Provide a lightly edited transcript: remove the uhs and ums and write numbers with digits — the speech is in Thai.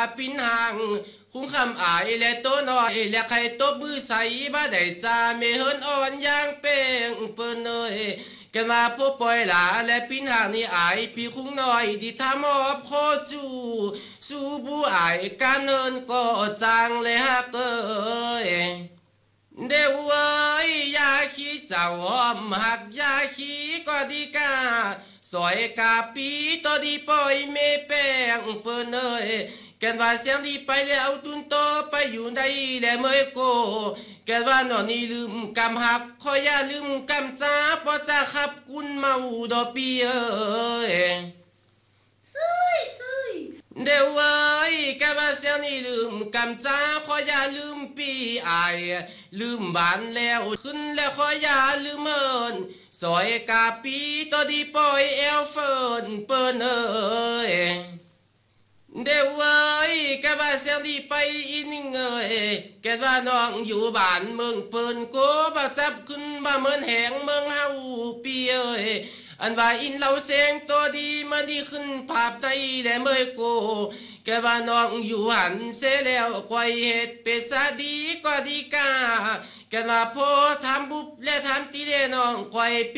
ปินห่างคุ้งคำอายและโตน้อยและใครตบมือใส่บ้าได้จ่าเมเฮินอ่อนย่างเป้งเปิ้นเอ้ยกันมาพบปล่อยหลาและปินห่างนี่อายพี่คุ้งน้อยดีทามอบโคจูสู้บูอายการเนินก็จางเลยฮักเอ้ยเดี๋ยวเอ้ยยาขี้เจ้าหอมหักยาขี้ก็ดีกาสอยกาปีตัวดีปล่อยเมแป้งเปิ้นเอ้ยแกนว่าเสียงดีไปแล้วตุนโตไปอยู่ในแลเมยโกแกนว่านอนนี่ลืมกำหักขออย่าลืมกำจ้าปอจะขับกุนเมาดอปีเอ้ยเดี๋ยวเอ้ยแกว่าเสียงนี่ลืมกำจ้าขออย่าลืมปีอายลืมบ้านแล้วขึ้นแล้วขออย่าลืมเอินสอยกาปีตัวดีปล่อยเอลเฟิร์นเปิ้นเอ้ยเดี๋ยวเอ้ยแกว่าเสียงดีไปอีนิ่งเอ้ยแกว่าน้องอยู่บ้านเมืองเปิ้นโกบ่จับขึ้นบ่เหมือนแหงเมืองเฮาปีเอ้ยอันว่าอินเราเสียงตัวดีมันดีขึ้นภาพใจแลเมยโกแกว่าน้องอยู่หันเสียแล้วกวยเฮ็ดเป็นซะดีก็ดีกาแกว่าพอทำบุบและทำตีเดน้องกวย